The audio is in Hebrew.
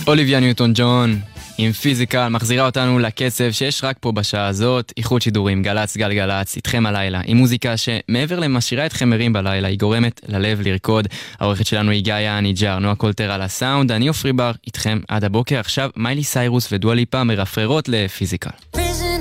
אוליביה ניוטון ג'ון עם פיזיקל מחזירה אותנו לקצב שיש רק פה בשעה הזאת. איחוד שידורים, גלץ גלגלץ, איתכם הלילה עם מוזיקה שמעבר למשאירה אתכם מרים בלילה, היא גורמת ללב לרקוד. העורכת שלנו היא גאיה ניג'ר, נועה קולטר על הסאונד, אני אופרי בר איתכם עד הבוקר. עכשיו מיילי סיירוס ודואליפה מרפררות לפיזיקל.